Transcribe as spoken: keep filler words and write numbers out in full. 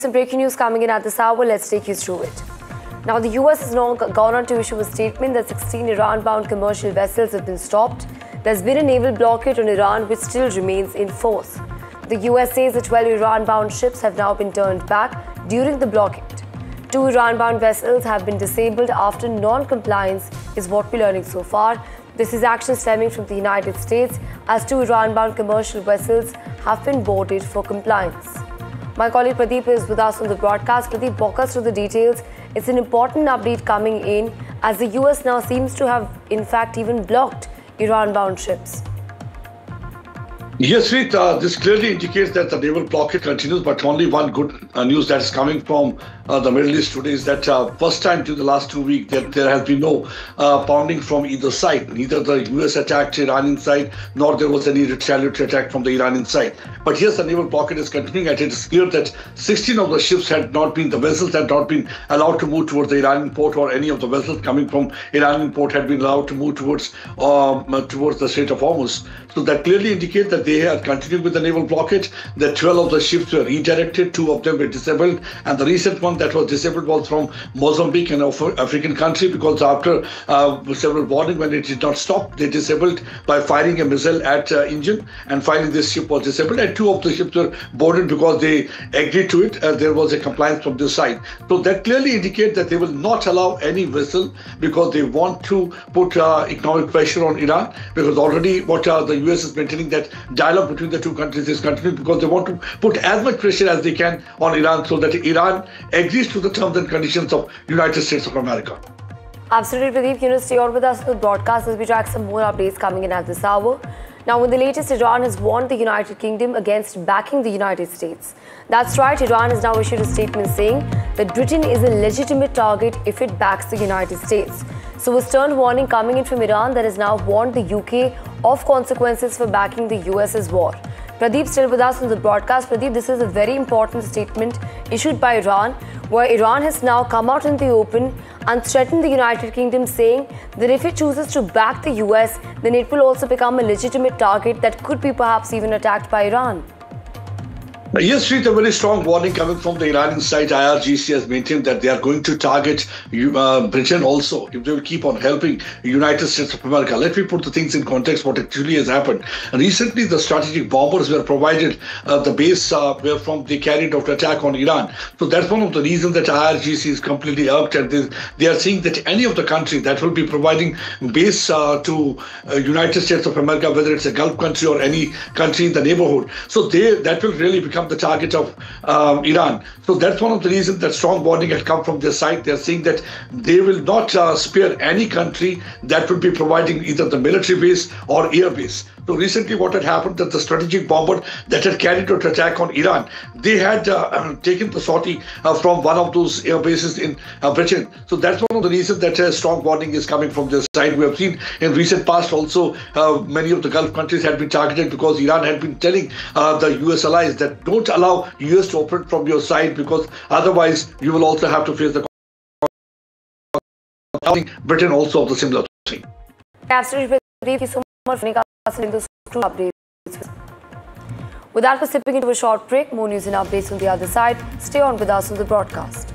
Some breaking news coming in at this hour. Let's take you through it. Now, the U S has now gone on to issue a statement that sixteen Iran-bound commercial vessels have been stopped. There's been a naval blockade on Iran which still remains in force. The U S says the twelve Iran-bound ships have now been turned back during the blockade. Two Iran-bound vessels have been disabled after non-compliance, is what we're learning so far. This is action stemming from the United States as two Iran-bound commercial vessels have been boarded for compliance. My colleague Pradeep is with us on the broadcast. Pradeep, walk us through the details. It's an important update coming in as the U S now seems to have, in fact, even blocked Iran-bound ships. Yes, Reet, uh, this clearly indicates that the naval blockade continues, but only one good uh, news that is coming from uh, the Middle East today is that uh, first time during the last two weeks that there has been no uh, pounding from either side. Neither the U S attacked Iranian side, nor there was any retaliatory attack from the Iranian side. But yes, the naval blockade is continuing, and it is clear that sixteen of the ships had not been, the vessels had not been allowed to move towards the Iranian port, or any of the vessels coming from Iranian port had been allowed to move towards um, towards the Strait of Hormuz. So that clearly indicates that they are continuing with the naval blockade. The twelve of the ships were redirected, two of them were disabled, and the recent one that was disabled was from Mozambique, an African country, because after uh, several warnings, when it did not stop, they disabled by firing a missile at uh, engine, and finally this ship was disabled, and two of the ships were boarded because they agreed to it. Uh, there was a compliance from this side. So that clearly indicates that they will not allow any vessel because they want to put uh, economic pressure on Iran, because already what uh, the U S is maintaining that dialogue between the two countries is continuing, because they want to put as much pressure as they can on Iran so that Iran agrees to the terms and conditions of United States of America. Absolutely, Pradeep. You know, stay on with us on the broadcast as we track some more updates coming in at this hour. Now, in the latest, Iran has warned the United Kingdom against backing the United States. That's right, Iran has now issued a statement saying that Britain is a legitimate target if it backs the United States. So a stern warning coming in from Iran that has now warned the U K of consequences for backing the U S's war. Pradeep still with us on the broadcast. Pradeep, this is a very important statement issued by Iran, where Iran has now come out in the open and threatened the United Kingdom, saying that if it chooses to back the U S, then it will also become a legitimate target that could be perhaps even attacked by Iran. Yes, Sreet, a very strong warning coming from the Iranian side. I R G C has maintained that they are going to target uh, Britain also if they will keep on helping the United States of America. Let me put the things in context, what actually has happened. And recently, the strategic bombers were provided, uh, the base uh, where from they carried out attack on Iran. So that's one of the reasons that I R G C is completely irked, and they, they are saying that any of the countries that will be providing base uh, to uh, United States of America, whether it's a Gulf country or any country in the neighborhood, so they that will really become the target of um, Iran. So that's one of the reasons that strong warning had come from their side. They're saying that they will not uh, spare any country that will be providing either the military base or air base. So recently what had happened, that the strategic bomber that had carried out attack on Iran, they had uh, taken the sortie uh, from one of those air bases in uh, Britain. So that's one of the reasons that a strong warning is coming from their side. We have seen in recent past also uh, many of the Gulf countries had been targeted because Iran had been telling uh, the U S allies that don't allow U S to operate from your side, because otherwise you will also have to face the Britain also of the similar thing. Absolutely. Thank you so much for in those two updates. With that, we're sipping into a short break. More news and updates on the other side. Stay on with us on the broadcast.